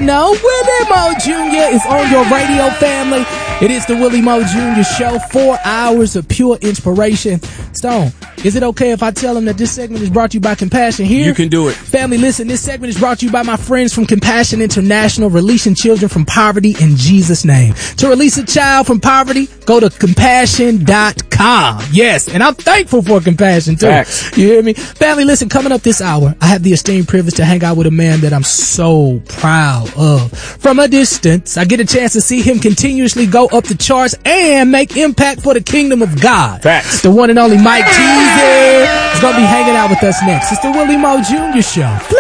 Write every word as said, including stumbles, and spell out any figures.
know, Willie Moe Junior is on your radio, family. It is the Willie Moe Junior Show, four hours of pure inspiration. Stone, is it okay if I tell them that this segment is brought to you by Compassion here? You can do it. Family, listen, this segment is brought to you by my friends from Compassion International, releasing children from poverty in Jesus' name. To release a child from poverty, go to compassion dot com. Yes, and I'm thankful for Compassion, too. Facts. You hear me? Family, listen, coming up this hour, I have the esteemed privilege to hang out with a man that I'm so proud of. From a distance, I get a chance to see him continuously go up the charts and make impact for the kingdom of God. Facts. The one and only Mike Teasy is going to be hanging out with us next. It's the Willie Moe Junior Show.